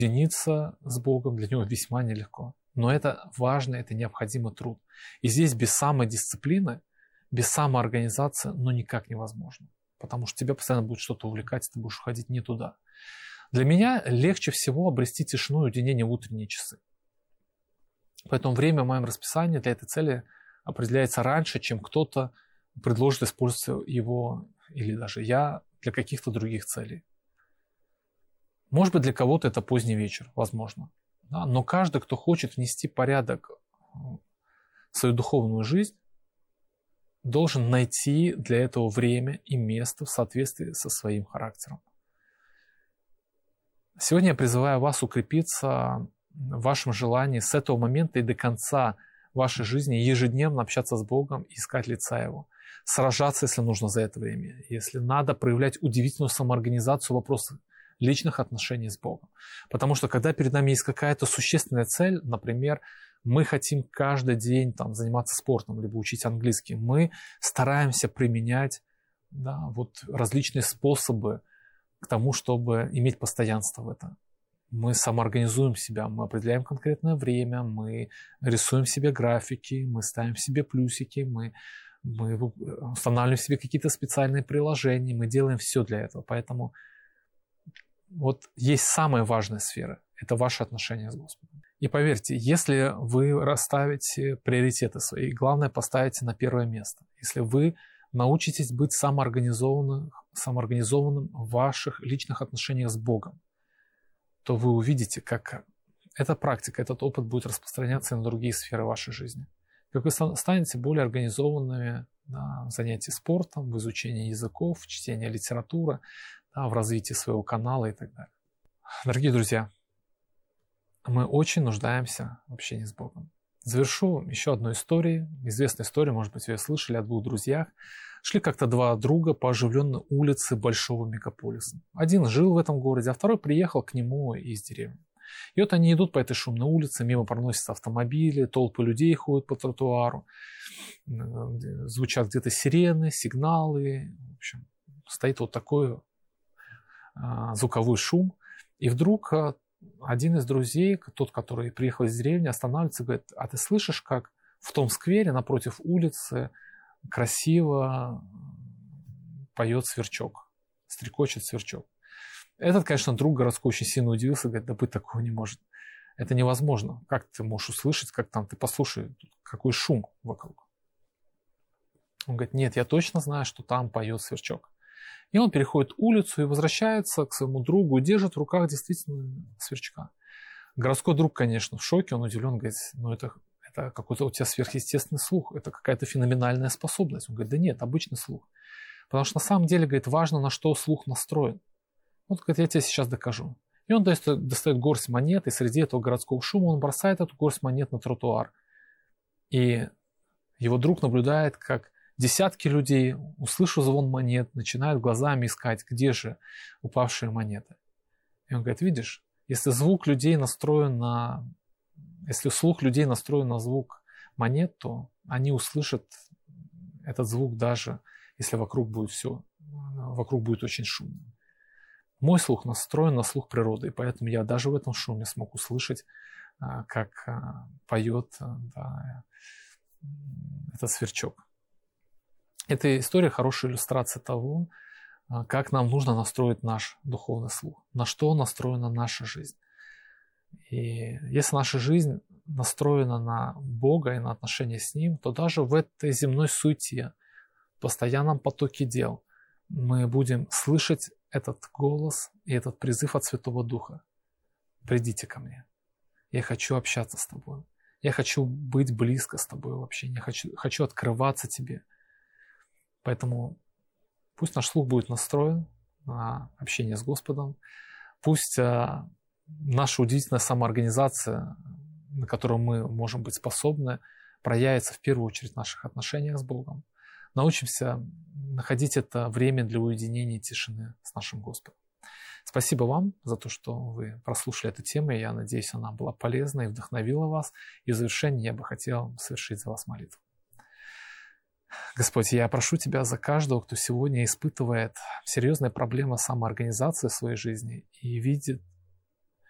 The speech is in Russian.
Единиться с Богом для него весьма нелегко. Но это важно, это необходимый труд. И здесь без самодисциплины, без самоорганизации, никак невозможно. Потому что тебя постоянно будет что-то увлекать, ты будешь уходить не туда. Для меня легче всего обрести тишину и уединение в утренние часы. Поэтому время в моем расписании для этой цели определяется раньше, чем кто-то предложит использовать его, или даже я, для каких-то других целей. Может быть, для кого-то это поздний вечер, возможно. Да? Но каждый, кто хочет внести порядок в свою духовную жизнь, должен найти для этого время и место в соответствии со своим характером. Сегодня я призываю вас укрепиться в вашем желании с этого момента и до конца вашей жизни ежедневно общаться с Богом и искать лица Его. Сражаться, если нужно, за это время. Если надо, проявлять удивительную самоорганизацию вопросов личных отношений с Богом. Потому что когда перед нами есть какая-то существенная цель, например, мы хотим каждый день заниматься спортом, либо учить английский, мы стараемся применять различные способы к тому, чтобы иметь постоянство в этом. Мы самоорганизуем себя, мы определяем конкретное время, мы рисуем себе графики, мы ставим себе плюсики, мы устанавливаем себе какие-то специальные приложения, мы делаем все для этого. Поэтому есть самая важная сфера – это ваши отношения с Господом. И поверьте, если вы расставите приоритеты свои, главное поставите на первое место, если вы научитесь быть самоорганизованным в ваших личных отношениях с Богом, то вы увидите, как эта практика, этот опыт будет распространяться и на другие сферы вашей жизни. Как вы станете более организованными в занятии спортом, в изучении языков, в чтении литературы, в развитии своего канала и так далее. Дорогие друзья, мы очень нуждаемся в общении с Богом. Завершу еще одной историей. Известная история, может быть, вы ее слышали, о двух друзьях. Шли как-то два друга по оживленной улице большого мегаполиса. Один жил в этом городе, а второй приехал к нему из деревни. И они идут по этой шумной улице, мимо проносятся автомобили, толпы людей ходят по тротуару, звучат где-то сирены, сигналы. В общем, стоит такой звуковой шум. И вдруг один из друзей, тот, который приехал из деревни, останавливается и говорит: а ты слышишь, как в том сквере напротив улицы красиво поет сверчок, стрекочет сверчок? Этот, конечно, друг городской очень сильно удивился, говорит: да быть такого не может. Это невозможно. Как ты можешь услышать, как ты послушай, какой шум вокруг. Он говорит: нет, я точно знаю, что там поет сверчок. И он переходит улицу и возвращается к своему другу, и держит в руках действительно сверчка. Городской друг, конечно, в шоке, он удивлен, говорит: это какой-то у тебя сверхъестественный слух, это какая-то феноменальная способность. Он говорит: да нет, обычный слух. Потому что на самом деле, говорит, важно, на что слух настроен. Говорит, я тебе сейчас докажу. И он достает горсть монет, и среди этого городского шума он бросает эту горсть монет на тротуар. И его друг наблюдает, как десятки людей, услышав звон монет, начинают глазами искать, где же упавшие монеты. И он говорит: видишь, если слух людей настроен на звук монет, то они услышат этот звук, даже если вокруг будет очень шумно. Мой слух настроен на слух природы, и поэтому я даже в этом шуме смог услышать, как поет этот сверчок. Эта история хорошая иллюстрация того, как нам нужно настроить наш духовный слух, на что настроена наша жизнь. И если наша жизнь настроена на Бога и на отношения с Ним, то даже в этой земной суете, в постоянном потоке дел, мы будем слышать этот голос и этот призыв от Святого Духа: придите ко мне, я хочу общаться с тобой, я хочу быть близко с тобой в общении, я хочу открываться тебе. Поэтому пусть наш слух будет настроен на общение с Господом, пусть наша удивительная самоорганизация, на которую мы можем быть способны, проявится в первую очередь в наших отношениях с Богом. Научимся находить это время для уединения и тишины с нашим Господом. Спасибо вам за то, что вы прослушали эту тему. Я надеюсь, она была полезна и вдохновила вас. И в завершении я бы хотел совершить за вас молитву. Господь, я прошу Тебя за каждого, кто сегодня испытывает серьезные проблемы самоорганизации в своей жизни и видит